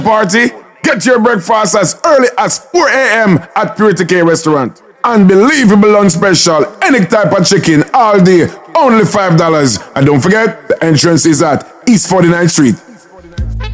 party? Get your breakfast as early as 4 a.m. at Purity K Restaurant. Unbelievable lunch special, any type of chicken, all day, only $5. And don't forget, the entrance is at East 49th Street.